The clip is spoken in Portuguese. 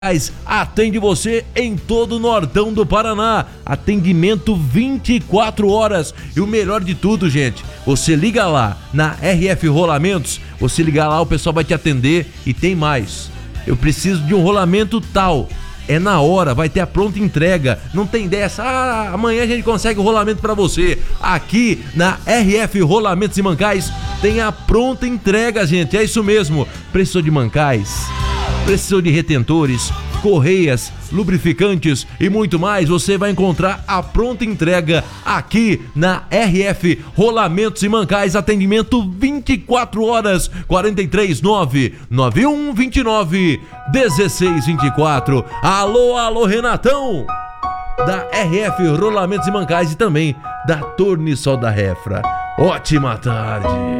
Atende você em todo o Nortão do Paraná. Atendimento 24 horas. E o melhor de tudo, gente, você liga lá na RF Rolamentos, você liga lá, o pessoal vai te atender. E tem mais, eu preciso de um rolamento tal. É na hora, vai ter a pronta entrega. Não tem dessa, amanhã a gente consegue o rolamento pra você. Aqui na RF Rolamentos e Mancais tem a pronta entrega, gente. É isso mesmo. Precisou de mancais? Precisou de retentores, correias, lubrificantes e muito mais? Você vai encontrar a pronta entrega aqui na RF Rolamentos e Mancais. Atendimento 24 horas, 439-9129-1624. Alô, Renatão, da RF Rolamentos e Mancais e também da Torne Sol da Refra. Ótima tarde.